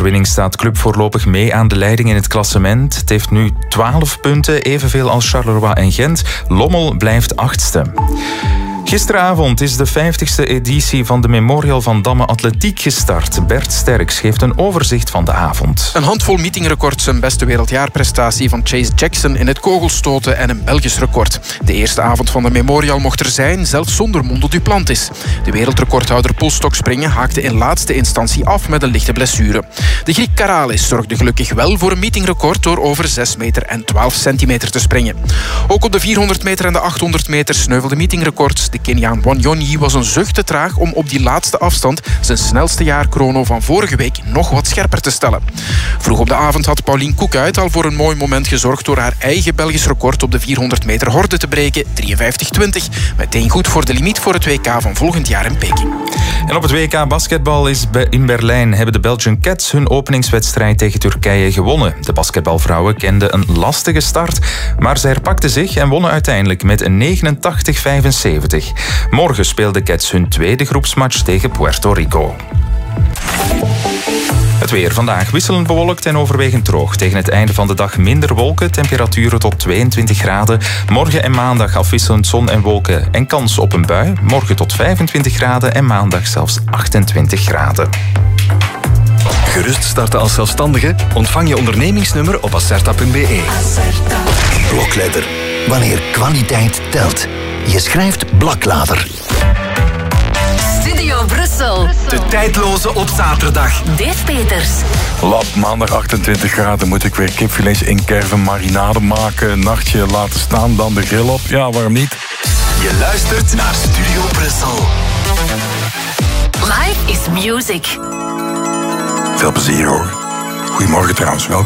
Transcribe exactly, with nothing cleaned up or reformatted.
overwinning staat Club voorlopig mee aan de leiding in het klassement. Het heeft nu twaalf punten, evenveel als Charleroi en Gent. Lommel blijft achtste. Gisteravond is de vijftigste editie van de Memorial van Damme Atletiek gestart. Bert Sterks geeft een overzicht van de avond. Een handvol meetingrecords, een beste wereldjaarprestatie van Chase Jackson in het kogelstoten en een Belgisch record. De eerste avond van de Memorial mocht er zijn, zelfs zonder Mondo Duplantis. De wereldrecordhouder polstokspringen haakte in laatste instantie af met een lichte blessure. De Griek Karalis zorgde gelukkig wel voor een meetingrecord door over zes meter en twaalf centimeter te springen. Ook op de vierhonderd meter en de achthonderd meter sneuvelde meetingrecords. De Keniaan Wanyonyi was een zucht te traag om op die laatste afstand zijn snelste jaarchrono van vorige week nog wat scherper te stellen. Vroeg op de avond had Pauline Koekuit al voor een mooi moment gezorgd door haar eigen Belgisch record op de vierhonderd meter horde te breken, drieënvijftig twintig. Meteen goed voor de limiet voor het W K van volgend jaar in Peking. En op het W K basketbal is in Berlijn hebben de Belgian Cats hun openingswedstrijd tegen Turkije gewonnen. De basketbalvrouwen kenden een lastige start, maar ze herpakten zich en wonnen uiteindelijk met een negenentachtig vijfenzeventig. Morgen speelden Cats hun tweede groepsmatch tegen Puerto Rico. Het weer vandaag wisselend bewolkt en overwegend droog. Tegen het einde van de dag minder wolken, temperaturen tot tweeëntwintig graden. Morgen en maandag afwisselend zon en wolken en kans op een bui. Morgen tot vijfentwintig graden en maandag zelfs achtentwintig graden. Gerust starten als zelfstandige? Ontvang je ondernemingsnummer op acerta punt be. Blokletter. Wanneer kwaliteit telt. Je schrijft Blaklader. Studio Brussel. De tijdloze op zaterdag. Dave Peters. Lab, maandag achtentwintig graden moet ik weer kipfilets inkerven, marinade maken, een nachtje laten staan, dan de grill op. Ja, waarom niet? Je luistert naar Studio Brussel. Life is music. Veel plezier hoor. Goedemorgen trouwens, welkom.